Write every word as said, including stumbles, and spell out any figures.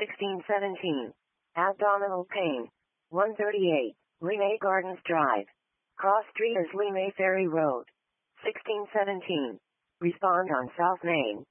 sixteen seventeen. Abdominal pain. one thirty-eight. Limay Gardens Drive. Cross Street is Limay Ferry Road. sixteen seventeen. Respond on South Main.